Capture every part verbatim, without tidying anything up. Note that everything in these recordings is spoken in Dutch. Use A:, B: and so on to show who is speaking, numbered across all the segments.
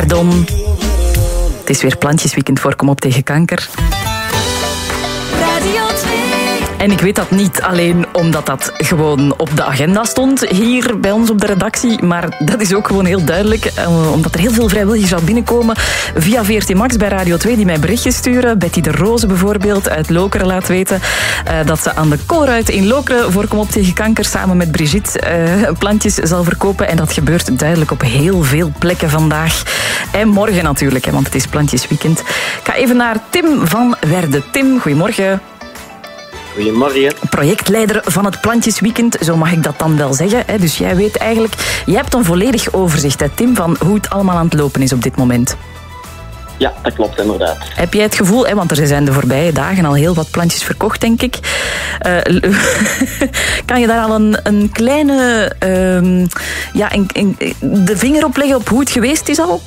A: Pardon. Het is weer Plantjesweekend voor Kom op tegen kanker.
B: Radio twee.
A: En ik weet dat niet alleen omdat dat gewoon op de agenda stond hier bij ons op de redactie, maar dat is ook gewoon heel duidelijk, omdat er heel veel vrijwilligers zou binnenkomen via V R T Max bij Radio twee die mij berichtjes sturen. Betty de Roze bijvoorbeeld uit Lokeren laat weten uh, dat ze aan de Koolruit in Lokeren voor Kom op tegen kanker samen met Brigitte uh, plantjes zal verkopen. En dat gebeurt duidelijk op heel veel plekken vandaag. En morgen natuurlijk, hè, want het is Plantjesweekend. Ik ga even naar Tim van Werden. Tim, goedemorgen.
C: Goedemorgen.
A: Projectleider van het Plantjesweekend, zo mag ik dat dan wel zeggen. Hè? Dus jij weet eigenlijk, jij hebt een volledig overzicht, hè, Tim, van hoe het allemaal aan het lopen is op dit moment.
C: Ja, dat klopt inderdaad.
A: Heb jij het gevoel, hè, want er zijn de voorbije dagen al heel wat plantjes verkocht, denk ik. Uh, kan je daar al een, een kleine, uh, ja, een, een, de vinger op leggen op hoe het geweest is al?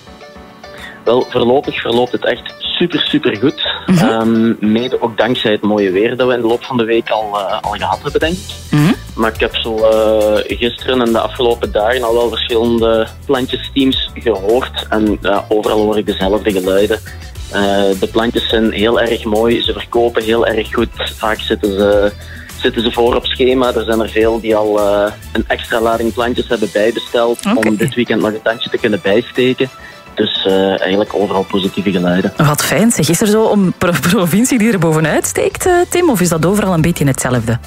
C: Wel, voorlopig verloopt het echt super, super goed.
A: Mm-hmm.
C: Um, mede ook dankzij het mooie weer dat we in de loop van de week al, uh, al gehad hebben, denk ik.
A: Mm-hmm.
C: Maar ik heb zo uh, gisteren en de afgelopen dagen al wel verschillende plantjesteams gehoord. En uh, overal hoor ik dezelfde geluiden. Uh, de plantjes zijn heel erg mooi, ze verkopen heel erg goed. Vaak zitten ze, zitten ze voor op schema. Er zijn er veel die al uh, een extra lading plantjes hebben bijbesteld.
A: Okay.
C: Om dit weekend nog een tandje te kunnen bijsteken. Dus uh, eigenlijk overal positieve geluiden.
A: Wat fijn. Zeg, is er zo een pro- provincie die er bovenuit steekt, uh, Tim? Of is dat overal een beetje hetzelfde?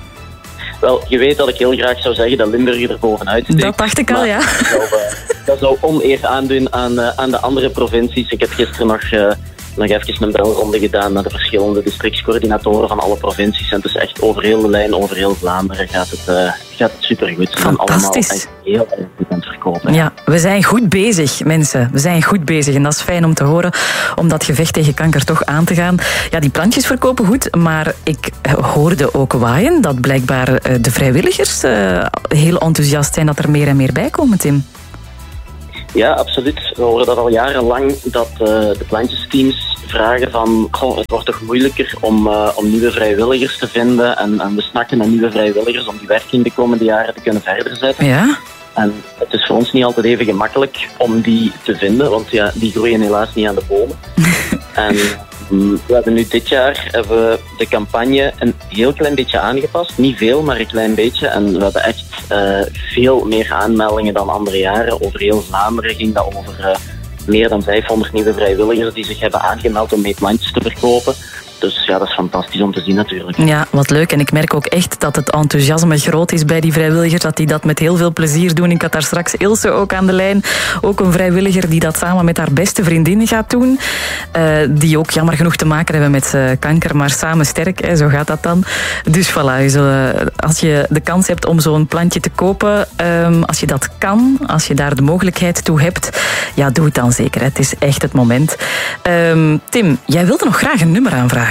C: Wel, je weet dat ik heel graag zou zeggen dat Limburg er bovenuit steekt.
A: Dat dacht ik al, ja.
C: Dat zou, uh, dat zou oneer aandoen aan, uh, aan de andere provincies. Ik heb gisteren nog, uh, nog even een belronde gedaan naar de verschillende districtscoördinatoren van alle provincies. En het is echt over heel de lijn, over heel Vlaanderen gaat het, uh, gaat het supergoed. Ze zijn allemaal echt heel erg goed aan het verkopen.
A: Ja, we zijn goed bezig, mensen. We zijn goed bezig en dat is fijn om te horen, om dat gevecht tegen kanker toch aan te gaan. Ja, die plantjes verkopen goed, maar ik hoorde ook waaien dat blijkbaar uh, de vrijwilligers uh, heel enthousiast zijn dat er meer en meer bij komen, Tim.
C: Ja, absoluut. We horen dat al jarenlang, dat uh, de plantjesteams vragen van, goh, het wordt toch moeilijker om, uh, om nieuwe vrijwilligers te vinden en, en we snakken naar nieuwe vrijwilligers om die werking de komende jaren te kunnen verder zetten.
A: Ja?
C: En het is voor ons niet altijd even gemakkelijk om die te vinden, want ja, die groeien helaas niet aan de bomen. En um, we hebben nu dit jaar hebben we de campagne een heel klein beetje aangepast. Niet veel, maar een klein beetje. En we hebben echt uh, veel meer aanmeldingen dan andere jaren. Over heel Vlaanderen ging dat over uh, meer dan vijfhonderd nieuwe vrijwilligers die zich hebben aangemeld om mee plantjes te verkopen. Dus ja, dat is fantastisch om te zien natuurlijk.
A: Ja, wat leuk. En ik merk ook echt dat het enthousiasme groot is bij die vrijwilligers, dat die dat met heel veel plezier doen. Ik had daar straks Ilse ook aan de lijn. Ook een vrijwilliger die dat samen met haar beste vriendin gaat doen. Uh, die ook jammer genoeg te maken hebben met uh, kanker, maar samen sterk. Hè, zo gaat dat dan. Dus voilà, zo, uh, als je de kans hebt om zo'n plantje te kopen, um, als je dat kan, als je daar de mogelijkheid toe hebt, ja, doe het dan zeker. Hè. Het is echt het moment. Um, Tim, jij wilde nog graag een nummer aanvragen.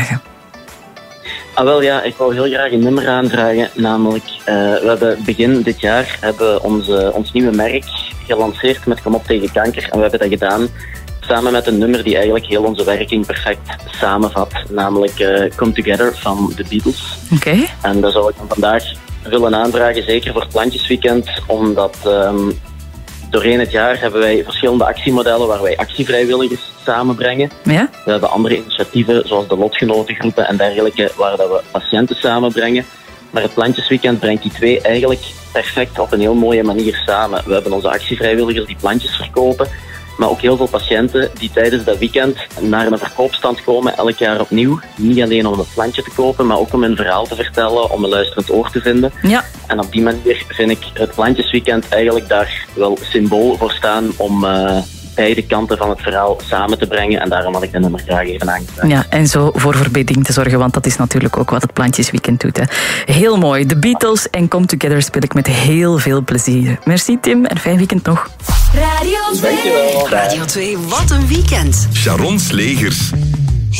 C: Ah wel ja, ik wou heel graag een nummer aanvragen. Namelijk, uh, we hebben begin dit jaar hebben onze, ons nieuwe merk gelanceerd met Kom op tegen kanker. En we hebben dat gedaan samen met een nummer die eigenlijk heel onze werking perfect samenvat. Namelijk uh, Come Together van The Beatles.
A: Oké. Okay.
C: En dat zou ik dan vandaag willen aanvragen, zeker voor het Plantjesweekend. Omdat um, doorheen het jaar hebben wij verschillende actiemodellen waar wij actievrijwilligers samenbrengen.
A: Ja?
C: We hebben andere initiatieven zoals de lotgenotengroepen en dergelijke waar dat we patiënten samenbrengen. Maar het Plantjesweekend brengt die twee eigenlijk perfect op een heel mooie manier samen. We hebben onze actievrijwilligers die plantjes verkopen, maar ook heel veel patiënten die tijdens dat weekend naar een verkoopstand komen, elk jaar opnieuw. Niet alleen om een plantje te kopen, maar ook om een verhaal te vertellen, om een luisterend oor te vinden.
A: Ja.
C: En op die manier vind ik het Plantjesweekend eigenlijk daar wel symbool voor staan om uh, beide kanten van het verhaal samen te brengen. En daarom had ik de nummer graag even aangevraagd.
A: Ja, en zo voor verbinding te zorgen, want dat is natuurlijk ook wat het Plantjesweekend doet. Hè. Heel mooi. The Beatles en Come Together speel ik met heel veel plezier. Merci Tim en fijn weekend nog.
B: Radio twee.
C: Dankjewel.
D: Radio twee, wat een weekend.
E: Sharon Slegers.